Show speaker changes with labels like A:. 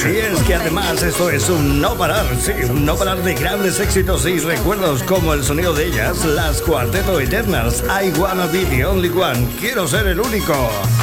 A: Y es que además esto es un no parar, sí, un no parar de grandes éxitos y recuerdos como el sonido de ellas, las Cuarteto Eternals, I Wanna Be the Only One, quiero ser el único.